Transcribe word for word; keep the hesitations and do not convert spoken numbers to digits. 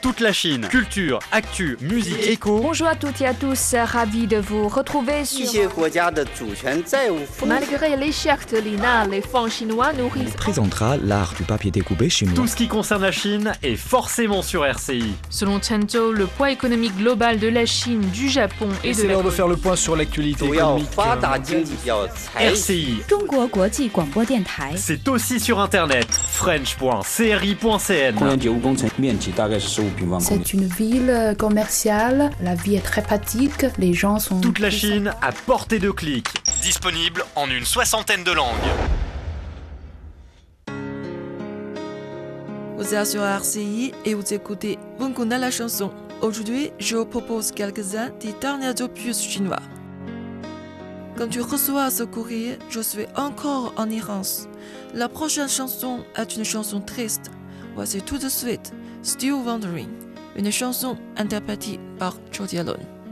toute la Chine. Culture, actu, musique, écho. Bonjour à toutes et à tous, ravi de vous retrouver sur... Malgré l'échec de l'I N A, les fonds chinois nourrissent... On présentera l'art du papier découpé chinois. Tout ce qui concerne la Chine est forcément sur R C I. Selon Chenzhou, le poids économique global de la Chine, du Japon et, et de c'est la l'heure de faire le point sur l'actualité économique. R C I. C'est aussi sur internet. french point c r i point c n. C'est une ville commerciale, la vie est très pratique, les gens sont... Toute la Chine à portée de clic. Disponible en une soixantaine de langues. Vous êtes sur R C I et vous écoutez Bunkuna la chanson. Aujourd'hui, je vous propose quelques-uns des derniers opus chinois. Quand tu reçois ce courrier, je suis encore en errance. La prochaine chanson est une chanson triste. Voici tout de suite Still Wondering, une chanson interprétée par Zhou Jialun.